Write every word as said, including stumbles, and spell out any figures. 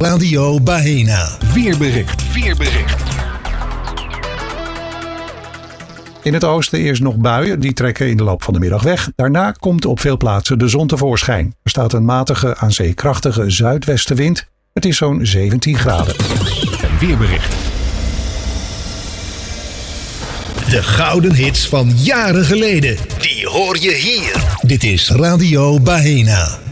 Radio Baena. Weerbericht. Weerbericht. In het oosten eerst nog buien, die trekken in de loop van de middag weg. Daarna komt op veel plaatsen de zon tevoorschijn. Er staat een matige, aan zee krachtige zuidwestenwind. Het is zo'n zeventien graden. Een weerbericht. De gouden hits van jaren geleden. Die hoor je hier. Dit is Radio Baena.